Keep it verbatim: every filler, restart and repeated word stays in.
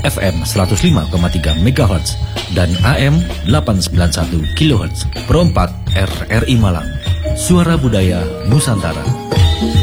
F M seratus lima koma tiga megahertz dan A M delapan sembilan satu kilohertz. Perempat R R I Malang, Suara Budaya Nusantara.